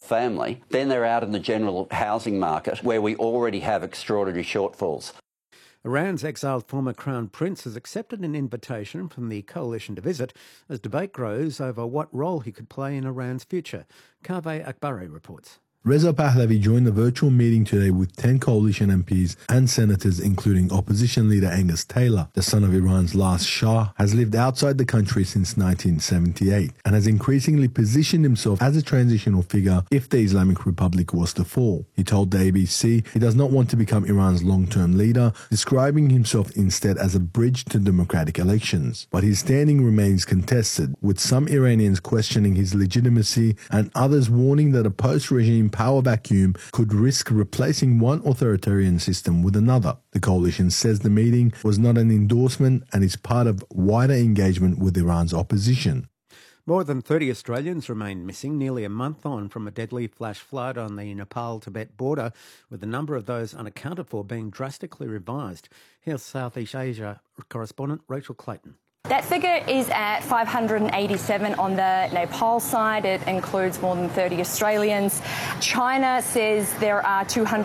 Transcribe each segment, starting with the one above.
family. Then they're out in the general housing market where we already have extraordinary shortfalls. Iran's exiled former Crown Prince has accepted an invitation from the coalition to visit as debate grows over what role he could play in Iran's future. Kaveh Akbari reports. Reza Pahlavi joined the virtual meeting today with 10 coalition MPs and senators, including opposition leader Angus Taylor. The son of Iran's last Shah has lived outside the country since 1978 and has increasingly positioned himself as a transitional figure if the Islamic Republic was to fall. He told the ABC he does not want to become Iran's long-term leader, describing himself instead as a bridge to democratic elections. But his standing remains contested, with some Iranians questioning his legitimacy and others warning that a post-regime power vacuum could risk replacing one authoritarian system with another. The coalition says the meeting was not an endorsement and is part of wider engagement with Iran's opposition. More than 30 Australians remain missing nearly a month on from a deadly flash flood on the Nepal-Tibet border, with the number of those unaccounted for being drastically revised. Here's Southeast Asia correspondent Rachel Clayton. That figure is at 587 on the Nepal side. It includes more than 30 Australians. China says there are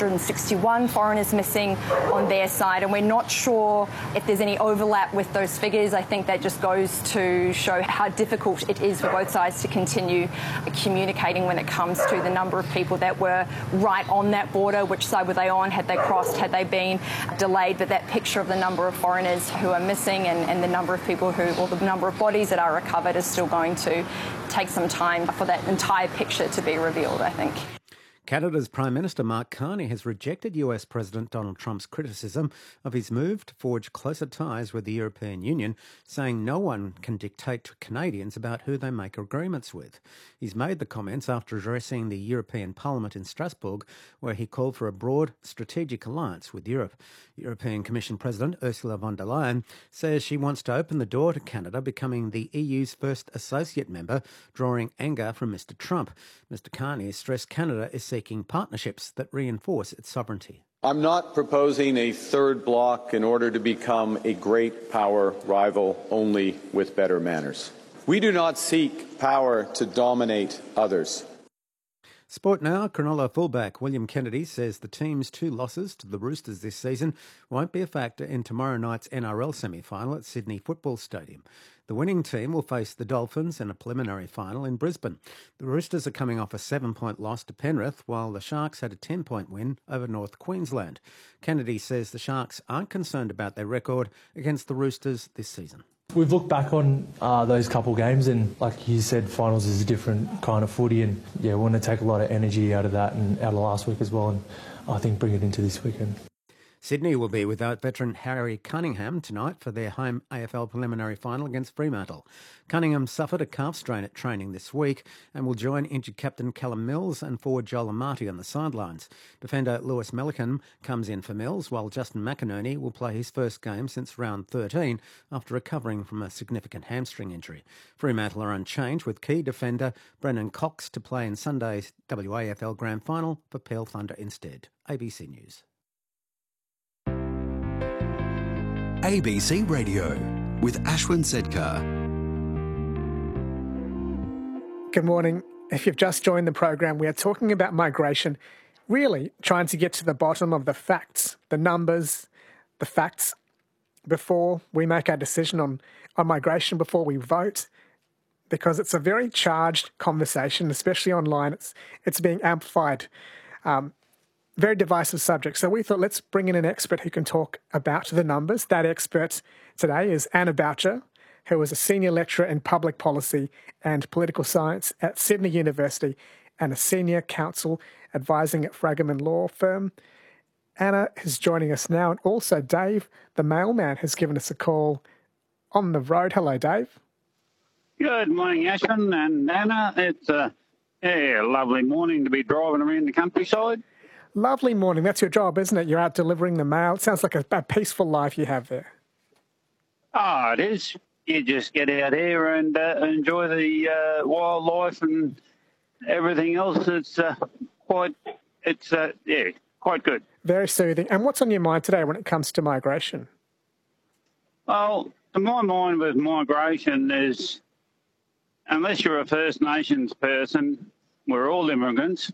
261 foreigners missing on their side, and we're not sure if there's any overlap with those figures. I think that just goes to show how difficult it is for both sides to continue communicating when it comes to the number of people that were right on that border. Which side were they on? Had they crossed? Had they been delayed? But that picture of the number of foreigners who are missing and the number of people or the number of bodies that are recovered is still going to take some time for that entire picture to be revealed, I think. Canada's Prime Minister Mark Carney has rejected US President Donald Trump's criticism of his move to forge closer ties with the European Union, saying no one can dictate to Canadians about who they make agreements with. He's made the comments after addressing the European Parliament in Strasbourg, where he called for a broad strategic alliance with Europe. European Commission President Ursula von der Leyen says she wants to open the door to Canada becoming the EU's first associate member, drawing anger from Mr Trump. Mr Carney stressed Canada is seeking partnerships that reinforce its sovereignty. I'm not proposing a third bloc in order to become a great power rival only with better manners. We do not seek power to dominate others. Sport now. Cronulla fullback William Kennedy says the team's 2 losses to the Roosters this season won't be a factor in tomorrow night's NRL semi-final at Sydney Football Stadium. The winning team will face the Dolphins in a preliminary final in Brisbane. The Roosters are coming off a 7-point loss to Penrith, while the Sharks had a 10-point win over North Queensland. Kennedy says the Sharks aren't concerned about their record against the Roosters this season. We've looked back on those couple games, and like you said, finals is a different kind of footy, and we want to take a lot of energy out of that and out of last week as well, and I think bring it into this weekend. Sydney will be without veteran Harry Cunningham tonight for their home AFL preliminary final against Fremantle. Cunningham suffered a calf strain at training this week and will join injured captain Callum Mills and forward Joel Amati on the sidelines. Defender Lewis Melican comes in for Mills, while Justin McInerney will play his first game since round 13 after recovering from a significant hamstring injury. Fremantle are unchanged, with key defender Brendan Cox to play in Sunday's WAFL Grand Final for Peel Thunder instead. ABC News. ABC Radio with Ashwin Sedkar. Good morning. If you've just joined the program, we are talking about migration, really trying to get to the bottom of the facts, the numbers, the facts, before we make our decision on migration, before we vote, because it's a very charged conversation, especially online. It's being amplified. Very divisive subject. So we thought, let's bring in an expert who can talk about the numbers. That expert today is Anna Boucher, who is a senior lecturer in public policy and political science at Sydney University and a senior counsel advising at Fragerman Law Firm. Anna is joining us now, and also Dave, the mailman, has given us a call on the road. Hello, Dave. Good morning, Ashwin and Anna. It's a lovely morning to be driving around the countryside. Lovely morning. That's your job, isn't it? You're out delivering the mail. It sounds like a peaceful life you have there. Oh, it is. You just get out there and enjoy the wildlife and everything else. It's quite good. Very soothing. And what's on your mind today when it comes to migration? Well, to my mind with migration is, unless you're a First Nations person, we're all immigrants.